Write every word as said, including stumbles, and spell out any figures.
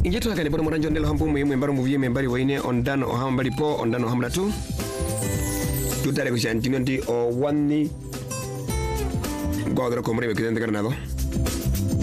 ingeto akane bono moranjo ndelo hambu mu yemwe mbaro mu yemwe mbari waine ondano o hambali po ondano hamla tu tutare ko shantino ndi o wanni godro ko mure be kidende garnado